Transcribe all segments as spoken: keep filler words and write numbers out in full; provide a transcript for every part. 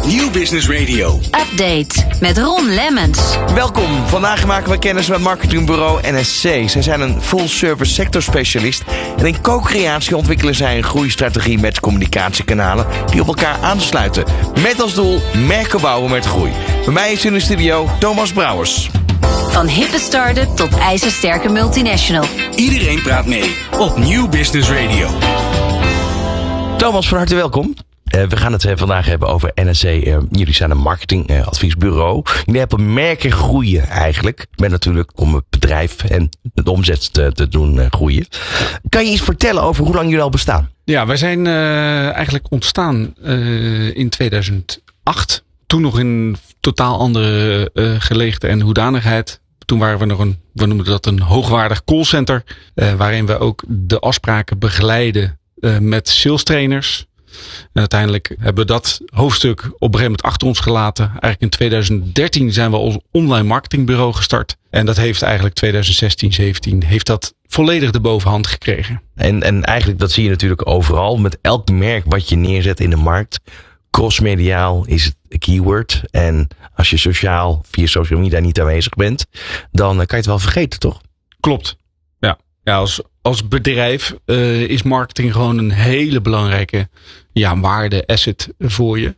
Nieuw Business Radio. Update met Ron Lemmens. Welkom. Vandaag maken we kennis met marketingbureau N S C. Zij zijn een full-service sectorspecialist. En in co-creatie ontwikkelen zij een groeistrategie met communicatiekanalen die op elkaar aansluiten. Met als doel merken bouwen met groei. Bij mij is in de studio Thomas Brouwers. Van hippe start-up tot ijzersterke multinational. Iedereen praat mee op Nieuw Business Radio. Thomas, van harte welkom. Uh, we gaan het uh, vandaag hebben over N S C. Uh, jullie zijn een marketingadviesbureau. Uh, jullie helpen merken groeien eigenlijk. Met natuurlijk om het bedrijf en de omzet te, te doen uh, groeien. Kan je iets vertellen over hoe lang jullie al bestaan? Ja, wij zijn uh, eigenlijk ontstaan uh, in tweeduizend acht. Toen nog in een totaal andere uh, geleegte en hoedanigheid. Toen waren we nog een, we noemen dat een hoogwaardig callcenter. Uh, waarin we ook de afspraken begeleiden uh, met sales trainers. En uiteindelijk hebben we dat hoofdstuk op een gegeven moment achter ons gelaten. Eigenlijk in tweeduizend dertien zijn we als online marketingbureau gestart. En dat heeft eigenlijk tweeduizend zestien, zeventien heeft dat volledig de bovenhand gekregen. En, en eigenlijk dat zie je natuurlijk overal. Met elk merk wat je neerzet in de markt. Crossmediaal is het een keyword. En als je sociaal via social media niet aanwezig bent, dan kan je het wel vergeten, toch? Klopt. Ja, ja als, als bedrijf uh, is marketing gewoon een hele belangrijke ja, waarde, asset voor je.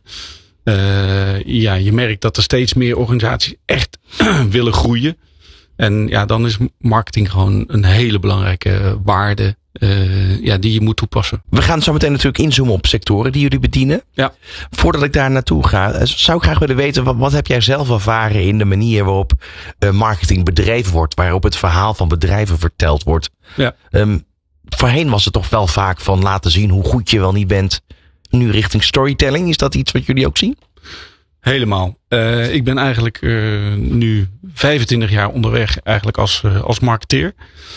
Uh, ja, je merkt dat er steeds meer organisaties echt willen groeien. En ja, dan is marketing gewoon een hele belangrijke waarde uh, ja, die je moet toepassen. We gaan zo meteen natuurlijk inzoomen op sectoren die jullie bedienen. Ja. Voordat ik daar naartoe ga, zou ik graag willen weten, wat, wat heb jij zelf ervaren in de manier waarop uh, marketing bedreven wordt, waarop het verhaal van bedrijven verteld wordt? Ja. Um, voorheen was het toch wel vaak van laten zien hoe goed je wel niet bent. Nu richting storytelling, is dat iets wat jullie ook zien? Helemaal. Uh, ik ben eigenlijk uh, nu vijfentwintig jaar onderweg eigenlijk als, uh, als marketeer.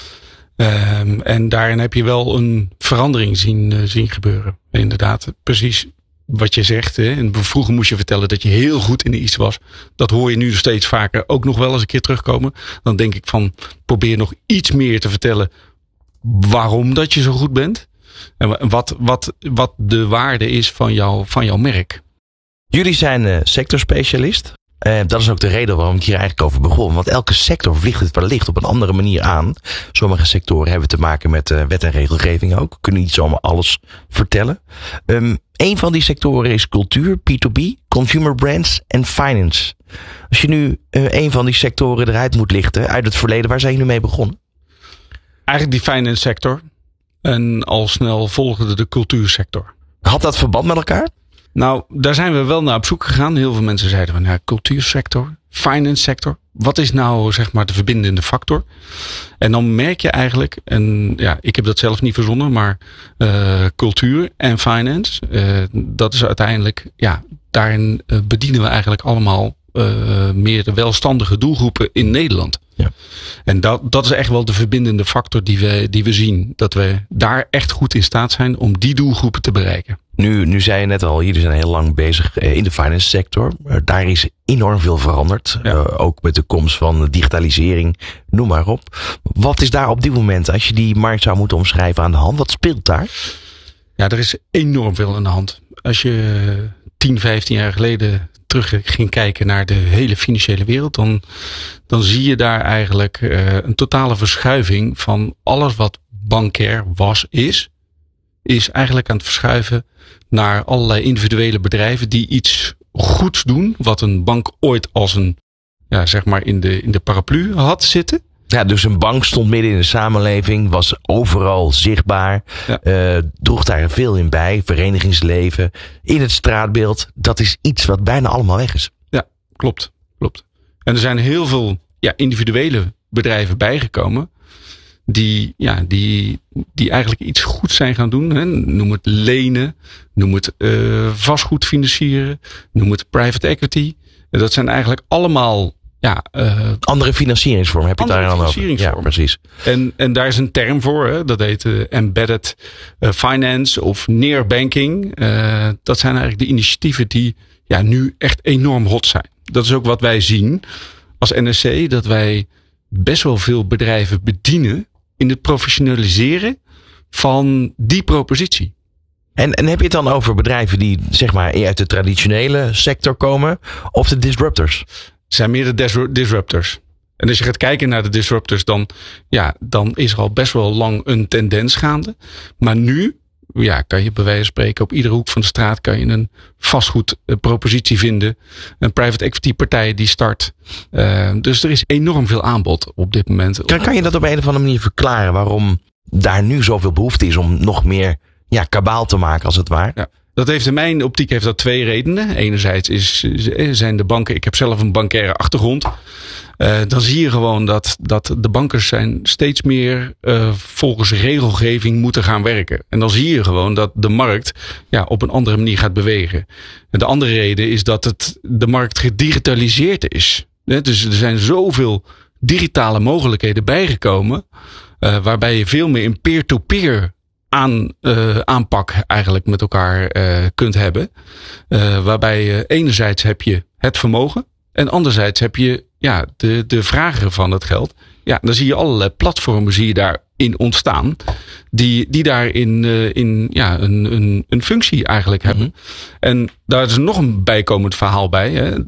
Uh, en daarin heb je wel een verandering zien, uh, zien gebeuren. Inderdaad, precies wat je zegt. Hè. En vroeger moest je vertellen dat je heel goed in iets was. Dat hoor je nu steeds vaker ook nog wel eens een keer terugkomen. Dan denk ik van probeer nog iets meer te vertellen waarom dat je zo goed bent. En wat, wat, wat de waarde is van, jou, van jouw merk. Jullie zijn uh, sectorspecialist. Uh, dat is ook de reden waarom ik hier eigenlijk over begon. Want elke sector vliegt het wellicht op een andere manier aan. Sommige sectoren hebben te maken met uh, wet en regelgeving ook. We kunnen niet zomaar alles vertellen. Um, een van die sectoren is cultuur, P twee B, consumer brands en finance. Als je nu uh, een van die sectoren eruit moet lichten uit het verleden, waar zijn jullie mee begonnen? Eigenlijk die finance sector. En al snel volgde de cultuursector. Had dat verband met elkaar? Nou, daar zijn we wel naar op zoek gegaan. Heel veel mensen zeiden van ja, cultuursector, finance sector. Wat is nou zeg maar de verbindende factor? En dan merk je eigenlijk, en ja, ik heb dat zelf niet verzonnen, maar uh, cultuur en finance, uh, dat is uiteindelijk, ja, daarin uh, bedienen we eigenlijk allemaal uh, meer de welstandige doelgroepen in Nederland. Ja. En dat, dat is echt wel de verbindende factor die we, die we zien. Dat we daar echt goed in staat zijn om die doelgroepen te bereiken. Nu, nu zei je net al, jullie zijn heel lang bezig in de finance sector. Daar is enorm veel veranderd. Ja. Uh, ook met de komst van digitalisering, noem maar op. Wat is daar op dit moment, als je die markt zou moeten omschrijven, aan de hand? Wat speelt daar? Ja, er is enorm veel aan de hand. Als je tien, vijftien jaar geleden terug ging kijken naar de hele financiële wereld, dan, dan zie je daar eigenlijk uh, een totale verschuiving van alles wat bankair was, is, is eigenlijk aan het verschuiven naar allerlei individuele bedrijven die iets goeds doen, wat een bank ooit als een, ja, zeg maar in de, in de paraplu had zitten. Ja, dus een bank stond midden in de samenleving, was overal zichtbaar, ja. uh, droeg daar veel in bij, verenigingsleven, in het straatbeeld. Dat is iets wat bijna allemaal weg is. Ja, klopt, klopt. En er zijn heel veel ja, individuele bedrijven bijgekomen die, ja, die, die eigenlijk iets goeds zijn gaan doen. Hè. Noem het lenen, noem het uh, vastgoed financieren, noem het private equity. Dat zijn eigenlijk allemaal ja, uh, andere financieringsvormen heb je daar aan over. Ja, precies. En, en daar is een term voor, hè? Dat heet uh, embedded uh, finance of near banking. Uh, dat zijn eigenlijk de initiatieven die ja, nu echt enorm hot zijn. Dat is ook wat wij zien als N S C, dat wij best wel veel bedrijven bedienen in het professionaliseren van die propositie. En, en heb je het dan over bedrijven die zeg maar uit de traditionele sector komen of de disruptors? Het zijn meer de dis- disruptors. En als je gaat kijken naar de disruptors, dan, ja, dan is er al best wel lang een tendens gaande. Maar nu ja, kan je bij wijze van spreken op iedere hoek van de straat kan je een vastgoedpropositie vinden. Een private equity partij die start. Uh, dus er is enorm veel aanbod op dit moment. Kan, kan je dat op een of andere manier verklaren waarom daar nu zoveel behoefte is om nog meer ja, kabaal te maken als het ware? Ja. Dat heeft in mijn optiek heeft dat twee redenen. Enerzijds is, zijn de banken, ik heb zelf een bankaire achtergrond. Uh, dan zie je gewoon dat, dat de bankers zijn steeds meer uh, volgens regelgeving moeten gaan werken. En dan zie je gewoon dat de markt ja, op een andere manier gaat bewegen. En de andere reden is dat het, de markt gedigitaliseerd is. Dus er zijn zoveel digitale mogelijkheden bijgekomen. Uh, waarbij je veel meer in peer-to-peer aan, uh, aanpak eigenlijk met elkaar uh, kunt hebben. Uh, waarbij uh, enerzijds heb je het vermogen. En anderzijds heb je ja, de, de vrager van het geld. Ja, dan zie je allerlei platformen zie je daarin ontstaan. Die, die daarin uh, in, ja, een, een, een functie eigenlijk hebben. Mm-hmm. En daar is nog een bijkomend verhaal bij. Hè.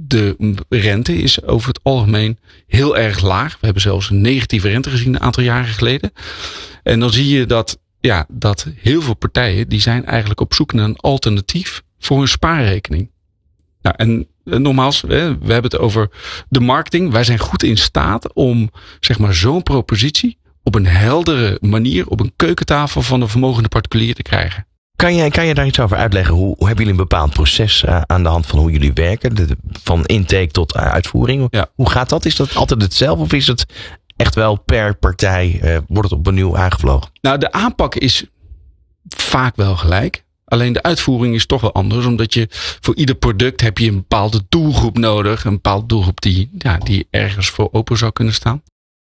De rente is over het algemeen heel erg laag. We hebben zelfs een negatieve rente gezien een aantal jaren geleden. En dan zie je dat, ja, dat heel veel partijen die zijn eigenlijk op zoek naar een alternatief voor hun spaarrekening. Nou, en nogmaals, we hebben het over de marketing. Wij zijn goed in staat om zeg maar zo'n propositie op een heldere manier op een keukentafel van een vermogende particulier te krijgen. Kan je, kan je daar iets over uitleggen? Hoe, hoe hebben jullie een bepaald proces uh, aan de hand van hoe jullie werken? De, van intake tot uh, uitvoering. Ja. Hoe gaat dat? Is dat altijd hetzelfde of is het echt wel per partij, uh, wordt het opnieuw aangevlogen? Nou, de aanpak is vaak wel gelijk. Alleen de uitvoering is toch wel anders. Omdat je voor ieder product heb je een bepaalde doelgroep nodig. Een bepaalde doelgroep die, ja, die ergens voor open zou kunnen staan.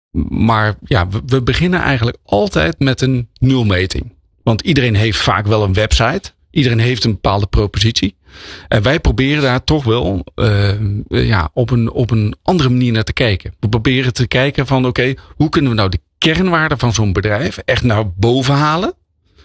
Maar ja, we, we beginnen eigenlijk altijd met een nulmeting. Want iedereen heeft vaak wel een website. Iedereen heeft een bepaalde propositie. En wij proberen daar toch wel uh, ja, op, een, op een andere manier naar te kijken. We proberen te kijken van oké, okay, hoe kunnen we nou de kernwaarde van zo'n bedrijf echt naar boven halen?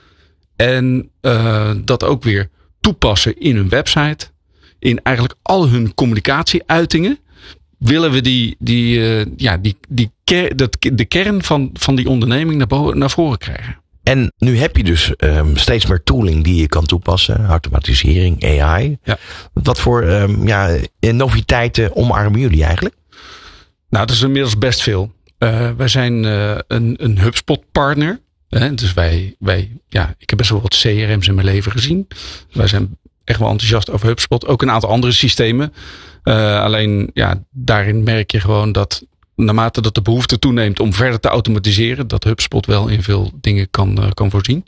En uh, dat ook weer toepassen in hun website. In eigenlijk al hun communicatieuitingen. Willen we die, die, uh, ja, die, die ker, dat, de kern van, van die onderneming naar, boven, naar voren krijgen. En nu heb je dus um, steeds meer tooling die je kan toepassen. Automatisering, A I. Ja. Wat voor um, ja, noviteiten omarmen jullie eigenlijk? Nou, dat is inmiddels best veel. Uh, wij zijn uh, een, een HubSpot partner. Hè? Dus wij, wij, ja, ik heb best wel wat C R M's in mijn leven gezien. Wij zijn echt wel enthousiast over HubSpot. Ook een aantal andere systemen. Uh, alleen, ja, daarin merk je gewoon dat naarmate dat de behoefte toeneemt om verder te automatiseren, dat HubSpot wel in veel dingen kan, uh, kan voorzien.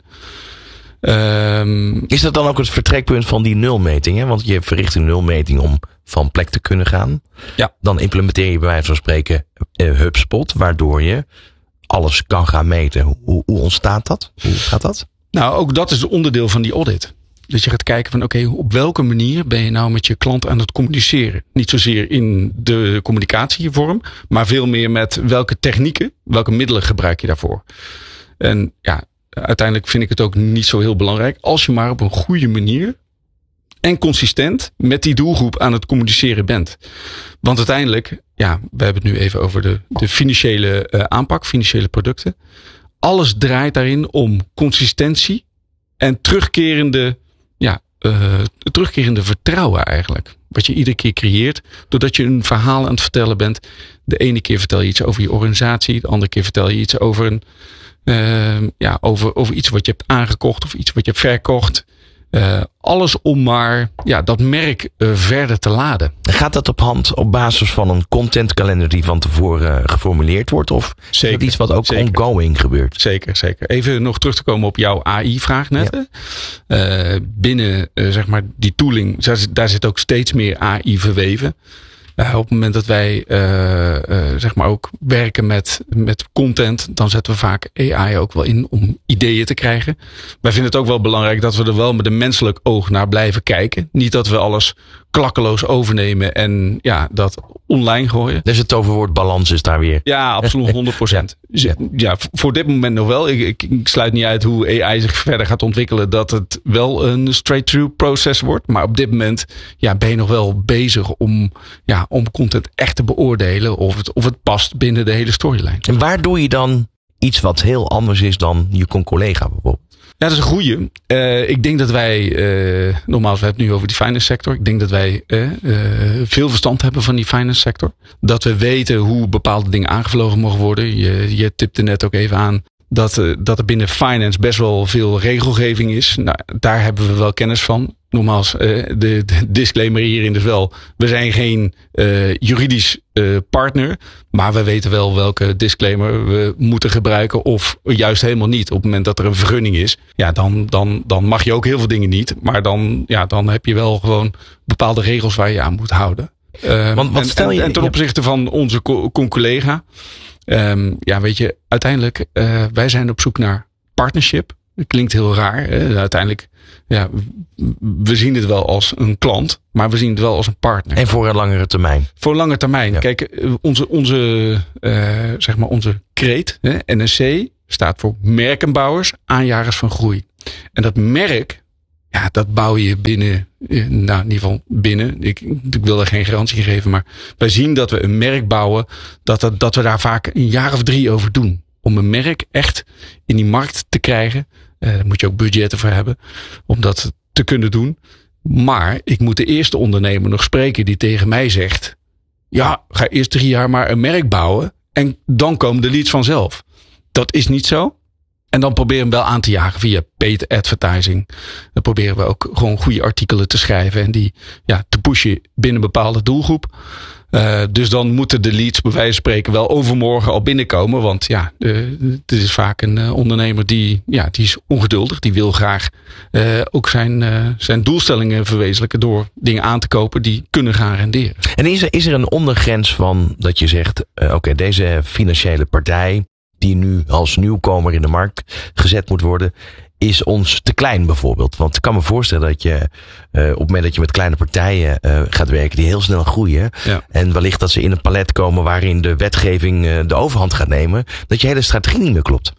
Um, Is dat dan ook het vertrekpunt van die nulmeting? Hè? Want je verricht een nulmeting om van plek te kunnen gaan. Ja. Dan implementeer je bij wijze van spreken uh, HubSpot, waardoor je alles kan gaan meten. Hoe, hoe ontstaat dat? Hoe gaat dat? Nou, ook dat is een onderdeel van die audit. Dus je gaat kijken van oké, okay, op welke manier ben je nou met je klant aan het communiceren? Niet zozeer in de communicatievorm, maar veel meer met welke technieken, welke middelen gebruik je daarvoor? En ja, uiteindelijk vind ik het ook niet zo heel belangrijk als je maar op een goede manier en consistent met die doelgroep aan het communiceren bent. Want uiteindelijk, ja, we hebben het nu even over de, de financiële uh, aanpak, financiële producten. Alles draait daarin om consistentie en terugkerende, ja, uh, terugkerende vertrouwen eigenlijk. Wat je iedere keer creëert, doordat je een verhaal aan het vertellen bent. De ene keer vertel je iets over je organisatie, de andere keer vertel je iets over een, uh, ja, over, over iets wat je hebt aangekocht of iets wat je hebt verkocht. Uh, alles om maar ja, dat merk uh, verder te laden. Gaat dat op hand op basis van een contentkalender die van tevoren uh, geformuleerd wordt? Of zeker, is dat iets wat ook zeker. ongoing gebeurt? Zeker, zeker. Even nog terug te komen op jouw A I-vraag net. Ja. Uh, binnen uh, zeg maar die tooling, daar, daar zit ook steeds meer A I verweven. Uh, op het moment dat wij uh, uh, zeg maar ook werken met, met content, dan zetten we vaak A I ook wel in om ideeën te krijgen. Wij vinden het ook wel belangrijk dat we er wel met een menselijk oog naar blijven kijken. Niet dat we alles klakkeloos overnemen en ja, dat online gooien. Dus het toverwoord balans is daar weer. Ja, absoluut honderd procent. Ja. ja, voor dit moment nog wel. Ik, ik, ik sluit niet uit hoe A I zich verder gaat ontwikkelen, dat het wel een straight-through proces wordt. Maar op dit moment ja, ben je nog wel bezig om, ja, om content echt te beoordelen of het, of het past binnen de hele storyline. En waar doe je dan iets wat heel anders is dan je collega bijvoorbeeld? Ja, dat is een goeie. Uh, ik denk dat wij, uh, nogmaals, we hebben het nu over die finance sector. Ik denk dat wij uh, uh, veel verstand hebben van die finance sector. Dat we weten hoe bepaalde dingen aangevlogen mogen worden. Je, je tipte net ook even aan dat, uh, dat er binnen finance best wel veel regelgeving is. Nou, daar hebben we wel kennis van. Nogmaals, uh, de, de disclaimer hierin is wel, we zijn geen uh, juridisch uh, partner. Maar we weten wel welke disclaimer we moeten gebruiken of juist helemaal niet. Op het moment dat er een vergunning is, ja, dan, dan, dan mag je ook heel veel dingen niet. Maar dan, ja, dan heb je wel gewoon bepaalde regels waar je aan moet houden. Uh, Want wat stel je, en, en ten opzichte van onze co- collega. Um, ja, weet je, uiteindelijk, uh, wij zijn op zoek naar partnership. Dat klinkt heel raar. Hè? Uiteindelijk, ja, we zien het wel als een klant, maar we zien het wel als een partner. En voor een langere termijn. Voor een lange termijn. Ja. Kijk, onze, onze, uh, zeg maar onze kreet, hè, N S C, staat voor merkenbouwers, aanjagers van groei. En dat merk, ja, dat bouw je binnen, nou in ieder geval binnen. Ik, ik wil er geen garantie geven, maar wij zien dat we een merk bouwen, dat, dat, dat we daar vaak een jaar of drie over doen. Om een merk echt in die markt te krijgen. Uh, daar moet je ook budgetten voor hebben. Om dat te kunnen doen. Maar ik moet de eerste ondernemer nog spreken die tegen mij zegt. Ja, ga eerst drie jaar maar een merk bouwen. En dan komen de leads vanzelf. Dat is niet zo. En dan proberen we hem wel aan te jagen via paid advertising. Dan proberen we ook gewoon goede artikelen te schrijven. En die ja, te pushen binnen een bepaalde doelgroep. Uh, dus dan moeten de leads bij wijze van spreken wel overmorgen al binnenkomen. Want ja, uh, het is vaak een uh, ondernemer die, ja, die is ongeduldig. Die wil graag uh, ook zijn, uh, zijn doelstellingen verwezenlijken door dingen aan te kopen die kunnen gaan renderen. En is er, is er een ondergrens van dat je zegt, uh, oké, okay, deze financiële partij die nu als nieuwkomer in de markt gezet moet worden, is ons te klein bijvoorbeeld. Want ik kan me voorstellen dat je uh, op het moment dat je met kleine partijen uh, gaat werken die heel snel groeien. Ja. En wellicht dat ze in een palet komen waarin de wetgeving uh, de overhand gaat nemen. Dat je hele strategie niet meer klopt.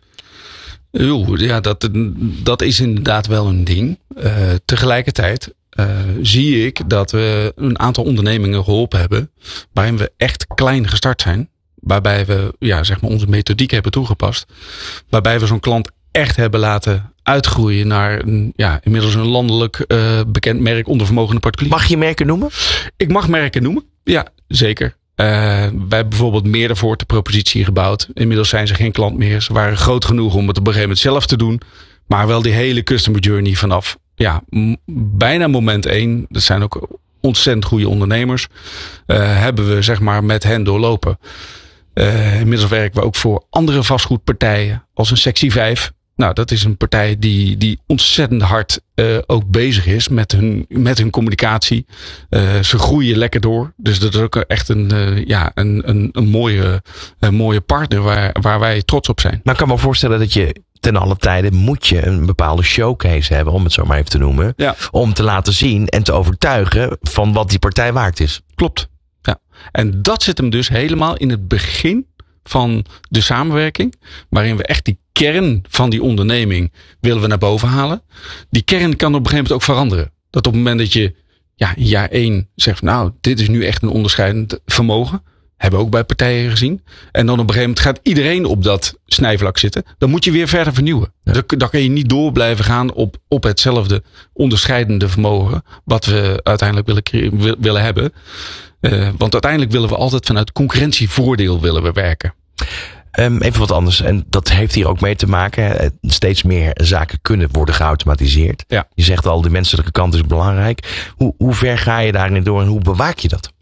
Oeh, ja, dat, dat is inderdaad wel een ding. Uh, tegelijkertijd uh, zie ik dat we een aantal ondernemingen geholpen hebben waarin we echt klein gestart zijn. Waarbij we ja, zeg maar onze methodiek hebben toegepast. Waarbij we zo'n klant echt hebben laten uitgroeien naar een, ja, inmiddels een landelijk uh, bekend merk onder vermogende particulier. Mag je merken noemen? Ik mag merken noemen, ja, zeker. Uh, wij hebben bijvoorbeeld Meerdervoort de propositie gebouwd. Inmiddels zijn ze geen klant meer. Ze waren groot genoeg om het op een gegeven moment zelf te doen. Maar wel die hele customer journey vanaf ja, m- bijna moment één. Dat zijn ook ontzettend goede ondernemers. Uh, hebben we zeg maar met hen doorlopen. Uh, inmiddels werken we ook voor andere vastgoedpartijen als een sectie vijf. Nou, dat is een partij die, die ontzettend hard uh, ook bezig is met hun, met hun communicatie. Uh, ze groeien lekker door. Dus dat is ook echt een, uh, ja, een, een, een, mooie, een mooie partner waar, waar wij trots op zijn. Maar ik kan me voorstellen dat je ten alle tijde moet je een bepaalde showcase hebben, om het zo maar even te noemen. Ja. Om te laten zien en te overtuigen van wat die partij waard is. Klopt. Ja. En dat zit hem dus helemaal in het begin van de samenwerking. Waarin we echt die kern van die onderneming willen we naar boven halen. Die kern kan op een gegeven moment ook veranderen. Dat op het moment dat je ja, in jaar één zegt van, nou, dit is nu echt een onderscheidend vermogen. Hebben we ook bij partijen gezien. En dan op een gegeven moment gaat iedereen op dat snijvlak zitten. Dan moet je weer verder vernieuwen. Ja. Dan, dan kan je niet door blijven gaan op, op hetzelfde onderscheidende vermogen. Wat we uiteindelijk willen, willen hebben. Uh, want uiteindelijk willen we altijd vanuit concurrentievoordeel willen we werken. Um, even wat anders. En dat heeft hier ook mee te maken. Steeds meer zaken kunnen worden geautomatiseerd. Ja. Je zegt al, de menselijke kant is belangrijk. Hoe, hoe ver ga je daarin door en hoe bewaak je dat?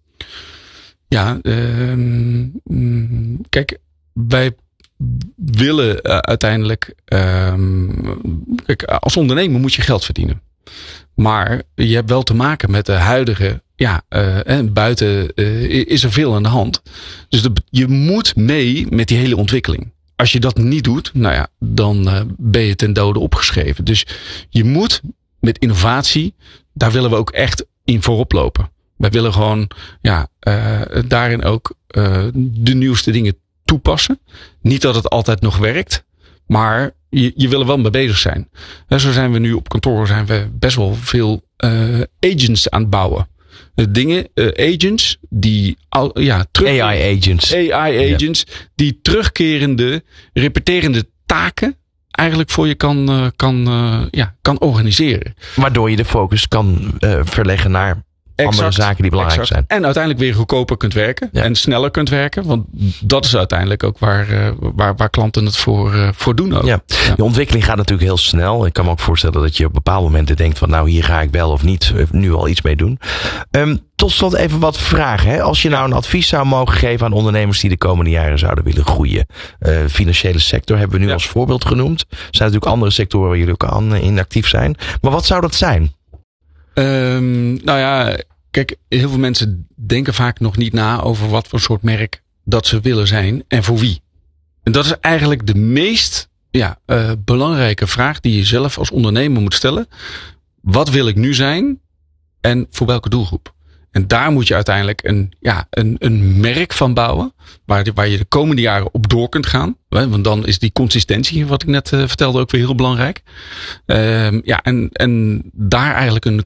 Ja, um, kijk, wij willen uh, uiteindelijk, um, kijk, als ondernemer moet je geld verdienen. Maar je hebt wel te maken met de huidige, ja, uh, en buiten uh, is er veel aan de hand. Dus de, je moet mee met die hele ontwikkeling. Als je dat niet doet, nou ja, dan uh, ben je ten dode opgeschreven. Dus je moet met innovatie, daar willen we ook echt in voorop lopen. Wij willen gewoon ja, uh, daarin ook uh, de nieuwste dingen toepassen. Niet dat het altijd nog werkt, maar je, je wil er wel mee bezig zijn. En zo zijn we nu op kantoor zijn we best wel veel uh, agents aan het bouwen. Uh, dingen, uh, agents die al, ja, terug, A I agents. A I agents ja. die terugkerende, repeterende taken eigenlijk voor je kan, uh, kan, uh, ja, kan organiseren. Waardoor je de focus kan uh, verleggen naar exact, andere zaken die belangrijk exact. zijn. En uiteindelijk weer goedkoper kunt werken. Ja. En sneller kunt werken. Want dat is uiteindelijk ook waar, uh, waar, waar klanten het voor, uh, voor doen ook. Ja. Ja. De ontwikkeling gaat natuurlijk heel snel. Ik kan me ook voorstellen dat je op bepaalde momenten denkt van nou hier ga ik wel of niet nu al iets mee doen. Um, tot slot even wat vragen. Hè? Als je nou een advies zou mogen geven aan ondernemers die de komende jaren zouden willen groeien. Uh, financiële sector hebben we nu ja. als voorbeeld genoemd. Er zijn natuurlijk andere sectoren waar jullie ook aan in actief zijn. Maar wat zou dat zijn? Um, nou ja, kijk, heel veel mensen denken vaak nog niet na over wat voor soort merk dat ze willen zijn en voor wie. En dat is eigenlijk de meest ja, uh, belangrijke vraag die je zelf als ondernemer moet stellen. Wat wil ik nu zijn en voor welke doelgroep? En daar moet je uiteindelijk een, ja, een, een merk van bouwen. Waar, waar je de komende jaren op door kunt gaan. Want dan is die consistentie, wat ik net uh, vertelde, ook weer heel belangrijk. Uh, ja, en, en daar eigenlijk een